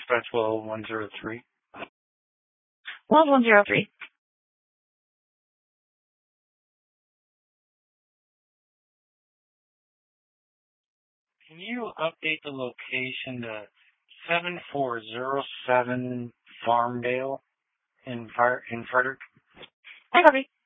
Dispatch well 103. Well 103. Can you update the location to 7407 Farmdale in Frederick? I copy.